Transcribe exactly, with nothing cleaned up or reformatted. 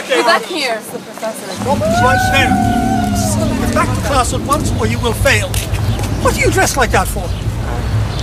Get back here. Robert, right there. Get back to class at once or you will fail. What are you dressed like that for?